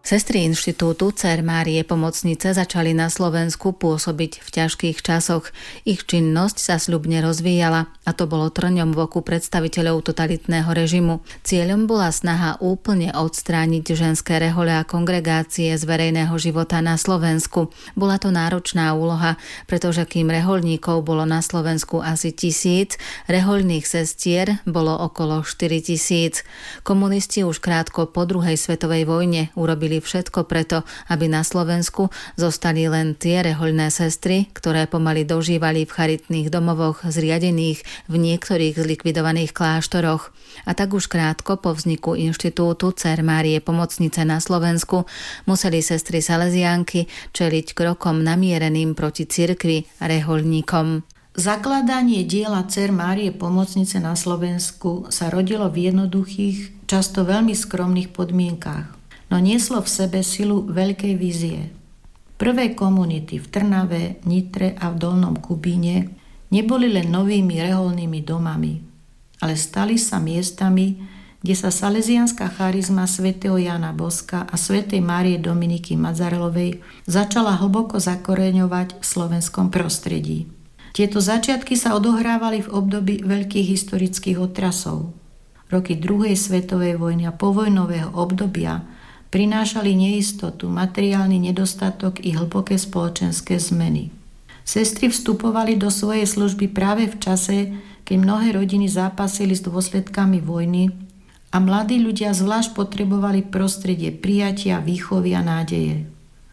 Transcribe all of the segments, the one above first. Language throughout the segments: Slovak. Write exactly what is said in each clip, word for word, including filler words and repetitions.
Sestry inštitútu Dcér Márie Pomocnice začali na Slovensku pôsobiť v ťažkých časoch. Ich činnosť sa sľubne rozvíjala a to bolo trňom v oku predstaviteľov totalitného režimu. Cieľom bola snaha úplne odstrániť ženské rehole a kongregácie z verejného života na Slovensku. Bola to náročná úloha, pretože kým reholníkov bolo na Slovensku asi tisíc, rehoľných sestier bolo okolo štyri tisíc. Komunisti už krátko po druhej svetovej vojne urobili všetko preto, aby na Slovensku zostali len tie rehoľné sestry, ktoré pomaly dožívali v charitných domovoch zriadených v niektorých zlikvidovaných kláštoroch. A tak už krátko po vzniku inštitútu Dcér Márie Pomocnice na Slovensku museli sestry Salesiánky čeliť krokom namiereným proti cirkvi a rehoľníkom. Zakladanie diela Dcér Márie Pomocnice na Slovensku sa rodilo v jednoduchých, často veľmi skromných podmienkách, no nieslo v sebe silu veľkej vízie. Prvé komunity v Trnave, Nitre a v Dolnom Kubíne neboli len novými reholnými domami, ale stali sa miestami, kde sa salesiánska charizma svätého Jána Boska a svätej Márie Dominiky Madzarelovej začala hlboko zakoreňovať v slovenskom prostredí. Tieto začiatky sa odohrávali v období veľkých historických otrasov. Roky druhej svetovej vojny a povojnového obdobia prinášali neistotu, materiálny nedostatok i hlboké spoločenské zmeny. Sestry vstupovali do svojej služby práve v čase, keď mnohé rodiny zápasili s dôsledkami vojny a mladí ľudia zvlášť potrebovali prostredie prijatia, výchovy a nádeje.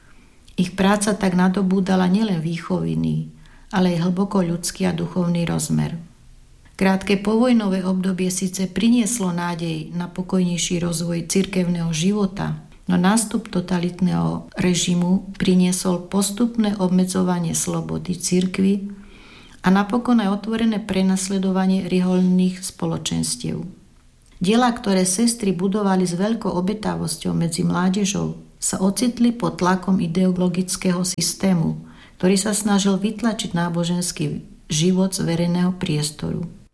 Ich práca tak nadobúdala nielen výchovný, ale aj hlboko ľudský a duchovný rozmer. Krátke povojnové obdobie síce prinieslo nádej na pokojnejší rozvoj cirkevného života, no nástup totalitného režimu priniesol postupné obmedzovanie slobody cirkvi a napokon aj otvorené prenasledovanie rehoľných spoločenstiev. Diela, ktoré sestry budovali s veľkou obetavosťou medzi mládežou, sa ocitli pod tlakom ideologického systému, ktorý sa snažil vytlačiť náboženský život z verejného priestoru.